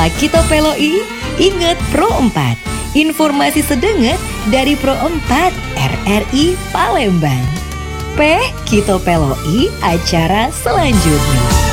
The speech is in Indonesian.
Apa Kito Peloi? Ingat Pro 4. Informasi sedenget dari Pro 4 RRI Palembang. Kito Peloi acara selanjutnya.